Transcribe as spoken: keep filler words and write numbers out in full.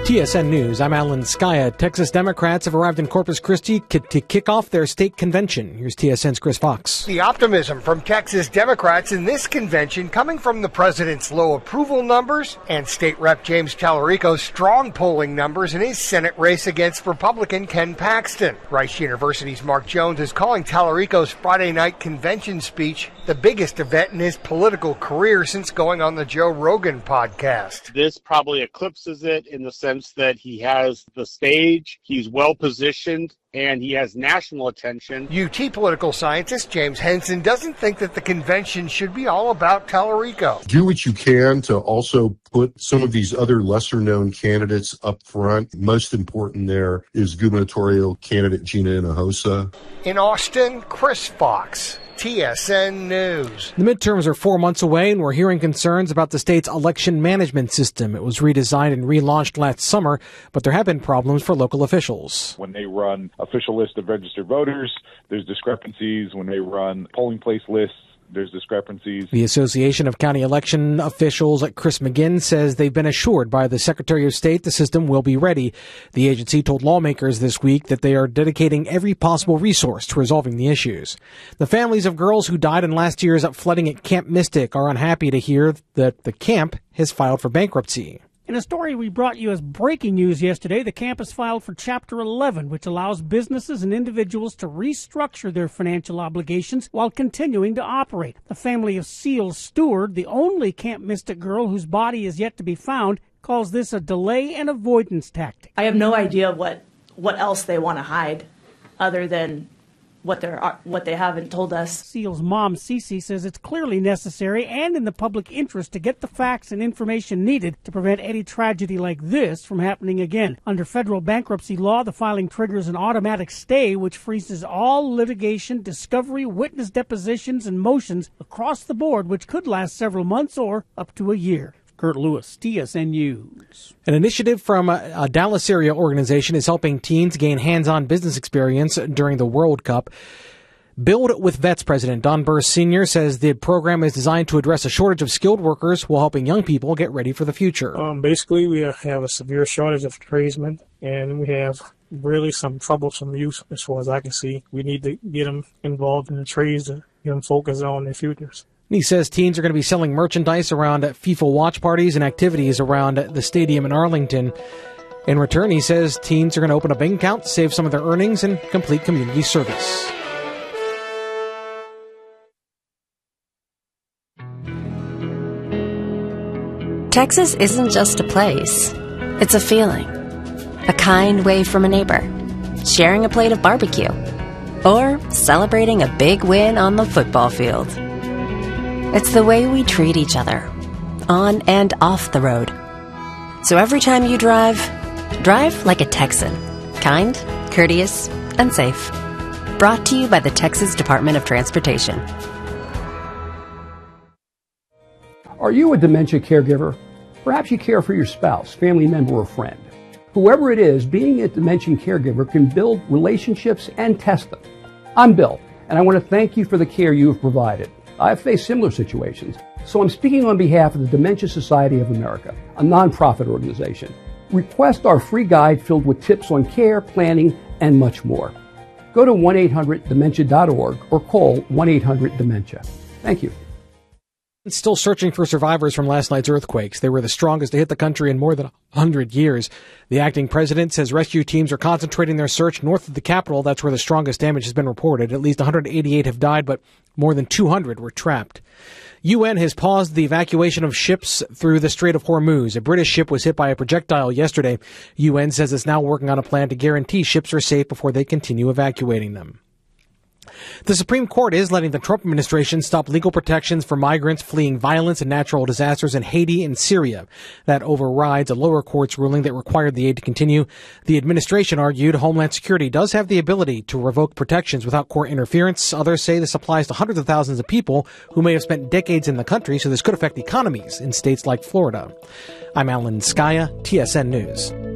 T S N News, I'm Alan Skaya. Texas Democrats have arrived in Corpus Christi to kick off their state convention. Here's T S N's Chris Fox. The optimism from Texas Democrats in this convention coming from the president's low approval numbers and State Rep James Tallarico's strong polling numbers in his Senate race against Republican Ken Paxton. Rice University's Mark Jones is calling Tallarico's Friday night convention speech the biggest event in his political career since going on the Joe Rogan podcast. This probably eclipses it in the sense that he has the stage, he's well positioned, and he has national attention. U T political scientist James Henson doesn't think that the convention should be all about Tallarico. Do what you can to also put some of these other lesser-known candidates up front. Most important there is gubernatorial candidate Gina Hinojosa. In Austin, Chris Fox, T S N News. The midterms are four months away, and we're hearing concerns about the state's election management system. It was redesigned and relaunched last summer, but there have been problems for local officials. When they run official list of registered voters, there's discrepancies. When they run polling place lists, there's discrepancies. The Association of County Election Officials, Chris McGinn, says they've been assured by the Secretary of State the system will be ready. The agency told lawmakers this week that they are dedicating every possible resource to resolving the issues. The families of girls who died in last year's flooding at Camp Mystic are unhappy to hear that the camp has filed for bankruptcy. In a story we brought you as breaking news yesterday, the campus filed for Chapter eleven, which allows businesses and individuals to restructure their financial obligations while continuing to operate. The family of Seal Stewart, the only Camp Mystic girl whose body is yet to be found, calls this a delay and avoidance tactic. I have no idea what, what else they want to hide other than what they're what they haven't told us. Seal's mom, Cece, says it's clearly necessary and in the public interest to get the facts and information needed to prevent any tragedy like this from happening again. Under federal bankruptcy law, the filing triggers an automatic stay which freezes all litigation, discovery, witness depositions, and motions across the board, which could last several months or up to a year. Kurt Lewis, T S N News. An initiative from a, a Dallas area organization is helping teens gain hands-on business experience during the World Cup. Build with Vets President Don Burr Senior says the program is designed to address a shortage of skilled workers while helping young people get ready for the future. Um, basically, we have a severe shortage of tradesmen, and we have really some troublesome youth as far as I can see. We need to get them involved in the trades to get them focused on their futures. He says teens are going to be selling merchandise around FIFA watch parties and activities around the stadium in Arlington. In return, he says teens are going to open a bank account, save some of their earnings, and complete community service. Texas isn't just a place. It's a feeling. A kind wave from a neighbor. Sharing a plate of barbecue. Or celebrating a big win on the football field. It's the way we treat each other, on and off the road. So every time you drive, drive like a Texan. Kind, courteous, and safe. Brought to you by the Texas Department of Transportation. Are you a dementia caregiver? Perhaps you care for your spouse, family member, or friend. Whoever it is, being a dementia caregiver can build relationships and test them. I'm Bill, and I want to thank you for the care you have provided. I've faced similar situations, so I'm speaking on behalf of the Dementia Society of America, a nonprofit organization. Request our free guide filled with tips on care, planning, and much more. Go to one eight hundred dementia dot org or call one eight hundred dementia. Thank you. Still searching for survivors from last night's earthquakes. They were the strongest to hit the country in more than one hundred years. The acting president says rescue teams are concentrating their search north of the capital. That's where the strongest damage has been reported. At least one hundred eighty-eight have died, but more than two hundred were trapped. U N has paused the evacuation of ships through the Strait of Hormuz. A British ship was hit by a projectile yesterday. U N says it's now working on a plan to guarantee ships are safe before they continue evacuating them. The Supreme Court is letting the Trump administration stop legal protections for migrants fleeing violence and natural disasters in Haiti and Syria. That overrides a lower court's ruling that required the aid to continue. The administration argued Homeland Security does have the ability to revoke protections without court interference. Others say this applies to hundreds of thousands of people who may have spent decades in the country, so this could affect economies in states like Florida. I'm Alan Skaya, T S N News.